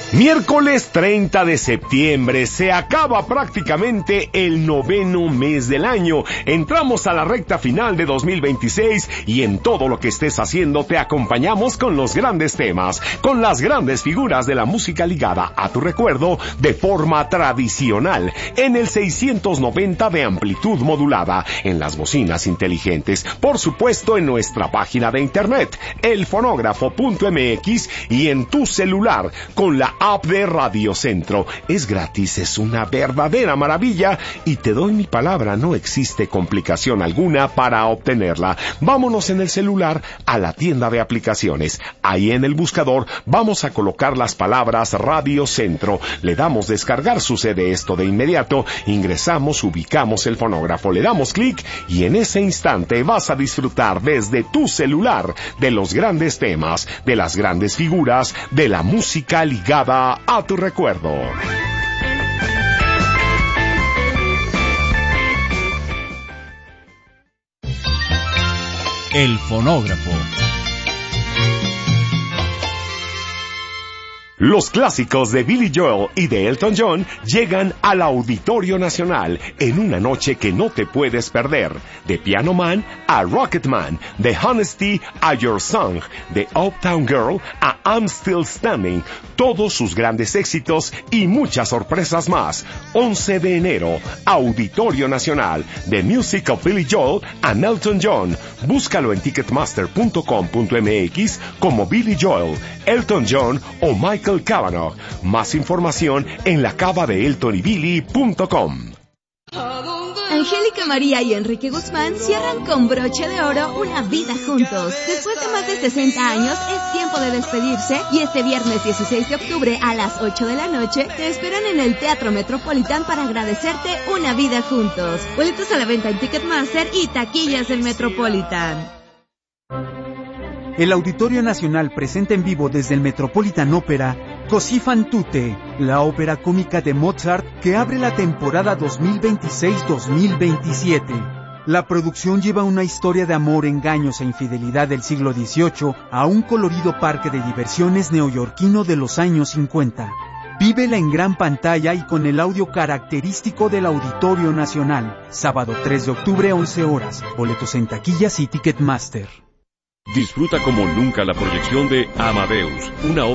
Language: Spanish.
Miércoles 30 de septiembre, se acaba prácticamente el 9º mes del año. Entramos a la recta final de 2026 y en todo lo que estés haciendo te acompañamos con los grandes temas, con las grandes figuras de la música ligada a tu recuerdo de forma tradicional, en el 690 de amplitud modulada, en las bocinas inteligentes, por supuesto en nuestra página de internet, elfonógrafo.mx, y en tu celular con la app de Radio Centro. Es gratis, es una verdadera maravilla y te doy mi palabra, no existe complicación alguna para obtenerla. Vámonos en el celular a la tienda de aplicaciones. Ahí en el buscador vamos a colocar las palabras Radio Centro. Le damos descargar, sucede esto de inmediato. Ingresamos, ubicamos el fonógrafo, le damos clic y en ese instante vas a disfrutar desde tu celular de los grandes temas, de las grandes figuras, de la música ligada a tu recuerdo. El fonógrafo. Los clásicos de Billy Joel y de Elton John llegan al Auditorio Nacional en una noche que no te puedes perder. De Piano Man a Rocketman, de Honesty a Your Song, de Uptown Girl a I'm Still Standing, todos sus grandes éxitos y muchas sorpresas más. 11 de enero, Auditorio Nacional, The Music of Billy Joel and Elton John. Búscalo en ticketmaster.com.mx como Billy Joel, Elton John o Michael Cavanaugh. Más información en lacavadeeltonybilly.com. Angélica María y Enrique Guzmán cierran con broche de oro una vida juntos. Después de más de 60 años, es tiempo de despedirse y este viernes 16 de octubre a las 8 de la noche te esperan en el Teatro Metropolitan para agradecerte una vida juntos. Boletos a la venta en Ticketmaster y taquillas del Metropolitan. El Auditorio Nacional presenta en vivo desde el Metropolitan Opera Così fan tutte, la ópera cómica de Mozart que abre la temporada 2026-2027. La producción lleva una historia de amor, engaños e infidelidad del siglo XVIII a un colorido parque de diversiones neoyorquino de los años 50. Vívela en gran pantalla y con el audio característico del Auditorio Nacional. Sábado 3 de octubre, 11 horas. Boletos en taquillas y Ticketmaster. Disfruta como nunca la proyección de Amadeus, una obra